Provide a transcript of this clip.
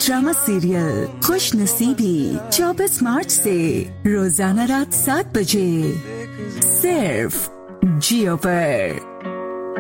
Drama serial खुश नसीबी 24 मार्च से रोजाना रात 7 बजे सिर्फ जियो पर।